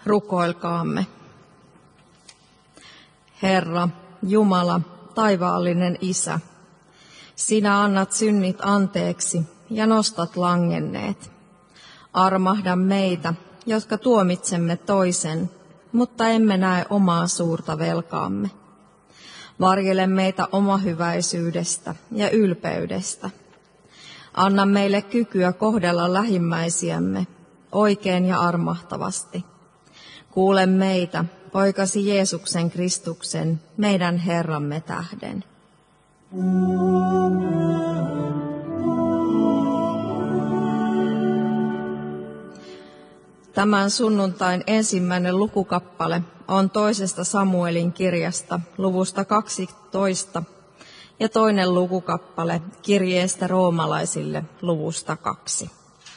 Rukoilkaamme. Herra, Jumala, taivaallinen Isä, sinä annat synnit anteeksi ja nostat langenneet. Armahda meitä, jotka tuomitsemme toisen, mutta emme näe omaa suurta velkaamme. Varjele meitä omahyväisyydestä ja ylpeydestä. Anna meille kykyä kohdella lähimmäisiämme oikein ja armahtavasti. Kuule meitä, poikasi Jeesuksen Kristuksen, meidän Herramme tähden. Tämän sunnuntain ensimmäinen lukukappale on toisesta Samuelin kirjasta luvusta 12 ja toinen lukukappale kirjeestä roomalaisille luvusta 2.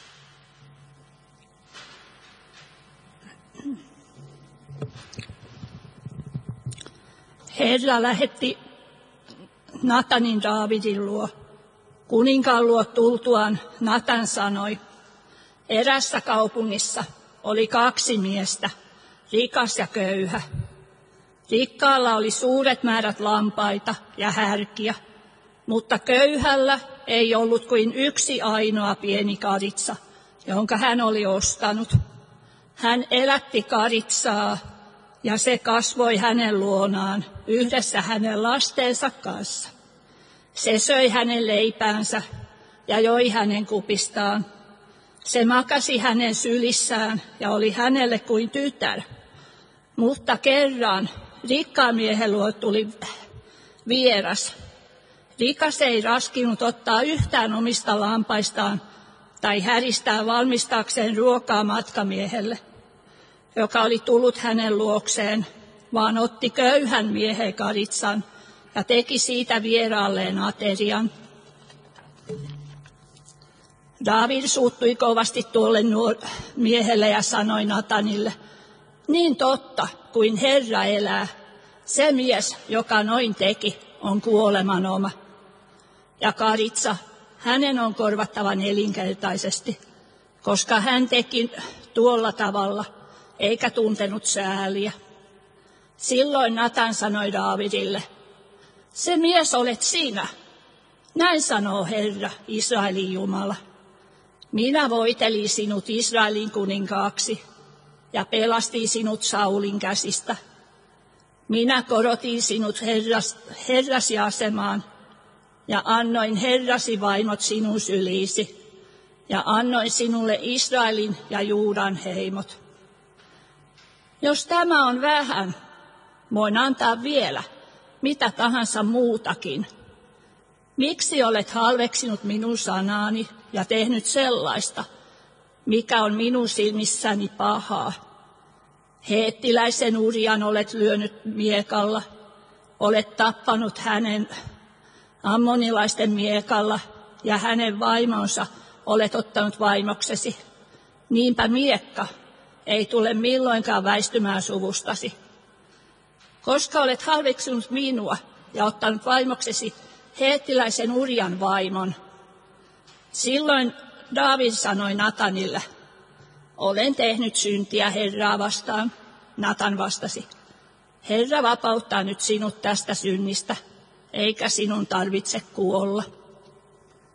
Herra lähetti Natanin Daavidin luo. Kuninkaan luo tultuaan Natan sanoi, erässä kaupungissa oli 2 miestä, rikas ja köyhä. Rikkaalla oli suuret määrät lampaita ja härkiä, mutta köyhällä ei ollut kuin yksi ainoa pieni karitsa, jonka hän oli ostanut. Hän elätti karitsaa ja se kasvoi hänen luonaan yhdessä hänen lastensa kanssa. Se söi hänen leipäänsä ja joi hänen kupistaan. Se makasi hänen sylissään ja oli hänelle kuin tytär. Mutta kerran rikkaan miehen luo tuli vieras. Rikas ei raskinut ottaa yhtään omista lampaistaan tai häristää valmistaakseen ruokaa matkamiehelle, joka oli tullut hänen luokseen, vaan otti köyhän miehen karitsan ja teki siitä vieraalleen aterian. Daavid suuttui kovasti tuolle miehelle ja sanoi Natanille, niin totta kuin Herra elää, se mies, joka noin teki, on kuolemanoma. Ja karitsa, hänen on korvattava nelinkertaisesti, koska hän teki tuolla tavalla, eikä tuntenut sääliä. Silloin Natan sanoi Daavidille, se mies olet sinä. Näin sanoo Herra, Israelin Jumala. Minä voitelin sinut Israelin kuninkaaksi ja pelastin sinut Saulin käsistä. Minä korotin sinut herrasi asemaan ja annoin herrasi vaimot sinun syliisi ja annoin sinulle Israelin ja Juudan heimot. Jos tämä on vähän, voin antaa vielä mitä tahansa muutakin. Miksi olet halveksinut minun sanaani ja tehnyt sellaista, mikä on minun silmissäni pahaa? Heettiläisen Urian olet lyönyt miekalla, olet tappanut hänen ammonilaisten miekalla ja hänen vaimonsa olet ottanut vaimoksesi. Niinpä miekka ei tule milloinkaan väistymään suvustasi. Koska olet halveksunut minua ja ottanut vaimoksesi heettiläisen Urian vaimon. Silloin Daavid sanoi Natanille, olen tehnyt syntiä Herraa vastaan. Natan vastasi, Herra vapauttaa nyt sinut tästä synnistä, eikä sinun tarvitse kuolla.